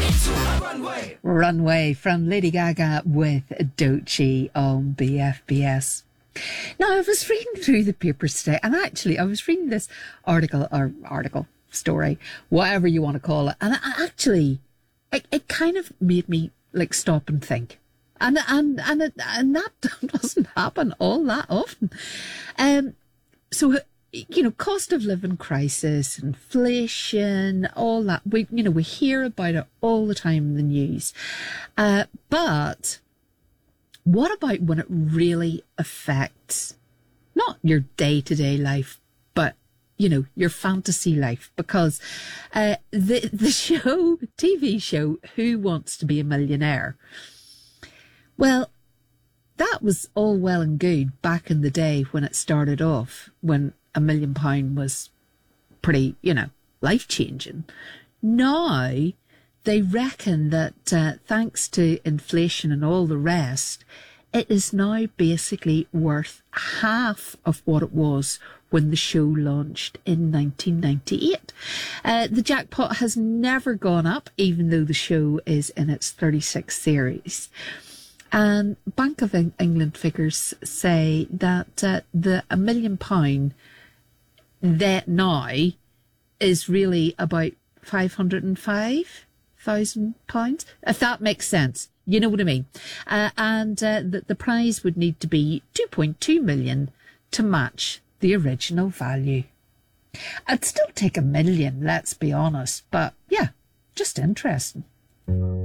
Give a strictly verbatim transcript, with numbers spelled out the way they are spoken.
Runway from Lady Gaga with Doechii on B F B S. Now, I was reading through the papers today, and actually I was reading this article, or article, story, whatever you want to call it, and I actually, it, it kind of made me like stop and think. And and and it, and that doesn't happen all that often. Um, so you know, cost of living crisis, inflation, all that. We you know we hear about it all the time in the news. Uh, but what about when it really affects not your day to day life, but you know your fantasy life? Because uh, the the show, T V show, Who Wants to Be a Millionaire? Well, that was all well and good back in the day when it started off, when a million pound was pretty, you know, life-changing. Now, they reckon that uh, thanks to inflation and all the rest, it is now basically worth half of what it was when the show launched in nineteen ninety-eight. Uh, the jackpot has never gone up, even though the show is in its thirty-sixth series. And Bank of England figures say that uh, the a million pound that now is really about five hundred and five thousand pounds, if that makes sense. You know what I mean? Uh, and uh, the, the prize would need to be two point two million to match the original value. I'd still take a million, let's be honest, but yeah, just interesting.